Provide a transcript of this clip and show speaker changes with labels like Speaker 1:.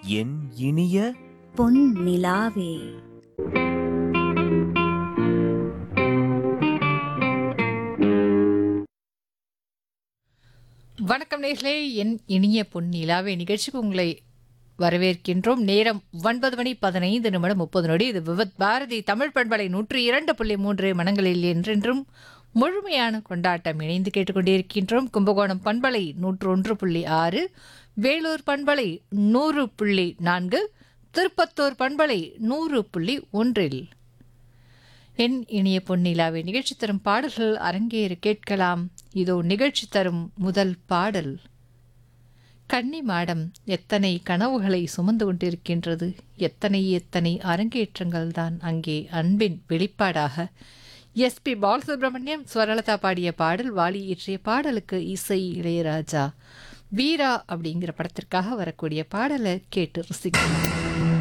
Speaker 1: என் இனிய
Speaker 2: பொன் நிலாவே.
Speaker 3: வணக்கம் நேர்களே, என் இனிய பொன் நிலாவே நிகழ்ச்சிக்கு உங்களை வரவேற்கின்றோம். நேரம் 9:15 இது விவத் பாரதி தமிழ் பண்பலை 102.3 மனங்களில் என்றென்றும் முழுமையான கொண்டாட்டம். இணைந்து கேட்டுக்கொண்டிருக்கின்றோம். கும்பகோணம் பண்பலை 101.6, வேலூர் பண்பலை 100.4, திருப்பத்தூர் பண்பலை 100.1. என் இனிய பொன்னிலாவே நிகழ்ச்சி தரும் பாடல்கள் அரங்கேற கேட்கலாம். இதோ நிகழ்ச்சி தரும் முதல் பாடல். கன்னி மாடம் எத்தனை கனவுகளை சுமந்து கொண்டிருக்கின்றது, எத்தனை எத்தனை அரங்கேற்றங்கள் தான் அங்கே அன்பின் வெளிப்பாடாக. எஸ்பி பாலசுப்ரமணியம் ஸ்வரலதா பாடிய பாடல், வாலி இயற்றிய பாடலுக்கு இசை இளையராஜா. வீரா அப்படிங்கிற படத்திற்காக வரக்கூடிய பாடலை கேட்டு ரசிக்கலாம்.